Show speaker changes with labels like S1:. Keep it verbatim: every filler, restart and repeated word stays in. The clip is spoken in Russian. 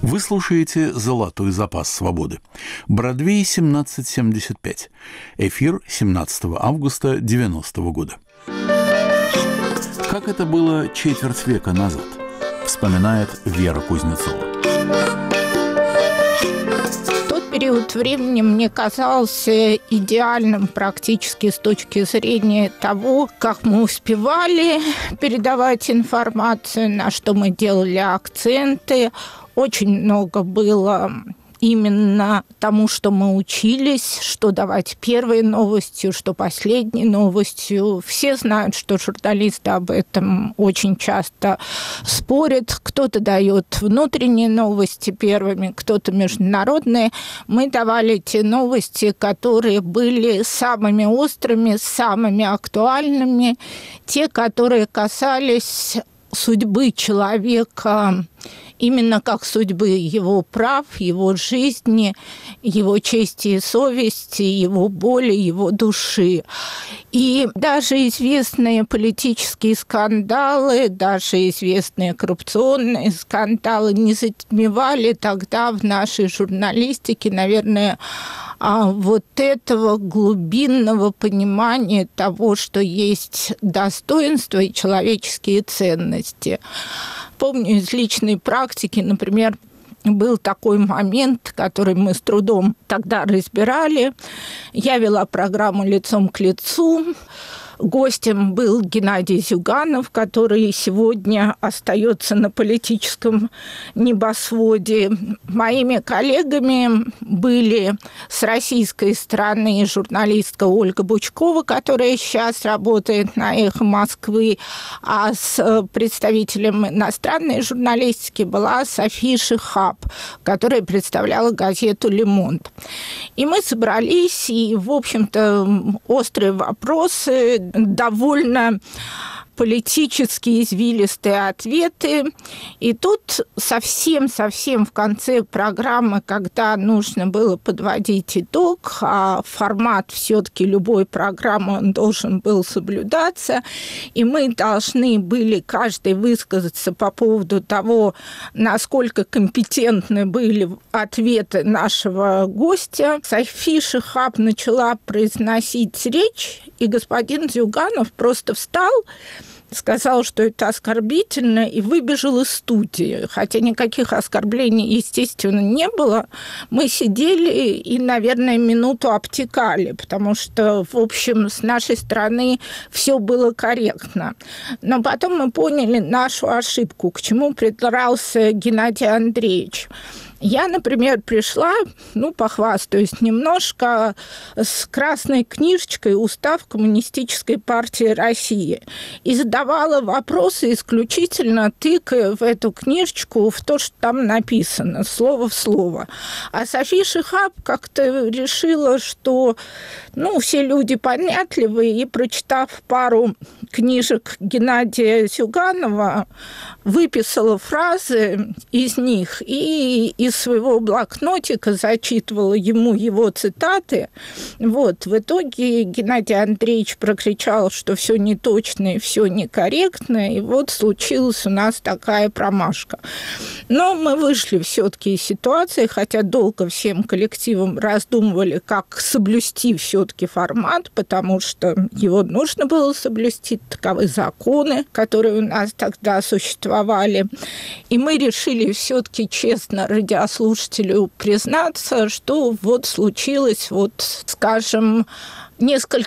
S1: Вы слушаете «Золотой запас свободы». Бродвей, семнадцать семьдесят пять. Эфир семнадцатого августа девяностого года. Как это было четверть века назад, вспоминает Вера Кузнецова.
S2: Тот период времени мне казался идеальным практически с точки зрения того, как мы успевали передавать информацию, на что мы делали акценты. Очень много было именно тому, что мы учились, что давать первой новостью, что последней новостью. Все знают, что журналисты об этом очень часто спорят. Кто-то дает внутренние новости первыми, кто-то международные. Мы давали те новости, которые были самыми острыми, самыми актуальными, те, которые касались судьбы человека, именно как судьбы его прав, его жизни, его чести и совести, его боли, его души. И даже известные политические скандалы, даже известные коррупционные скандалы не затмевали тогда в нашей журналистике, наверное, вот этого глубинного понимания того, что есть достоинство и человеческие ценности. Помню из личной практики, например, был такой момент, который мы с трудом тогда разбирали. Я вела программу «Лицом к лицу». Гостем был Геннадий Зюганов, который сегодня остается на политическом небосводе. Моими коллегами были с российской стороны журналистка Ольга Бучкова, которая сейчас работает на «Эхо Москвы», а с представителем иностранной журналистики была София Шихаб, которая представляла газету «Le Monde». И мы собрались, и, в общем-то, острые вопросы, довольно политически извилистые ответы. И тут совсем-совсем в конце программы, когда нужно было подводить итог, а формат все-таки любой программы он должен был соблюдаться, и мы должны были каждый высказаться по поводу того, насколько компетентны были ответы нашего гостя. София Шихаб начала произносить речь, и господин Зюганов просто встал, сказал, что это оскорбительно, и выбежал из студии. Хотя никаких оскорблений, естественно, не было. Мы сидели и, наверное, минуту обтекали, потому что, в общем, с нашей стороны все было корректно. Но потом мы поняли нашу ошибку, к чему придрался Геннадий Андреевич. Я, например, пришла, ну, похвастаюсь немножко, с красной книжечкой «Устав Коммунистической партии России» и задавала вопросы исключительно тыкая в эту книжечку в то, что там написано, слово в слово. А София Шихаб как-то решила, что, ну, все люди понятливые, и, прочитав пару книжек Геннадия Зюганова, выписала фразы из них и из своего блокнотика зачитывала ему его цитаты. Вот. В итоге Геннадий Андреевич прокричал, что все неточно и все некорректно, и вот случилась у нас такая промашка. Но мы вышли все-таки из ситуации, хотя долго всем коллективом раздумывали, как соблюсти все-таки формат, потому что его нужно было соблюсти, таковы законы, которые у нас тогда существовали. И мы решили все-таки честно радиослушателю признаться, что вот случилось, вот, скажем, несколько